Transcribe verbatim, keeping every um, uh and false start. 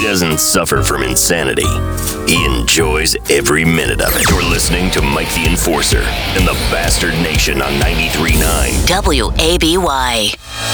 doesn't suffer from insanity. He enjoys every minute of it. You're listening to Mike the Enforcer and the Bastard Nation on ninety-three point nine W A B Y.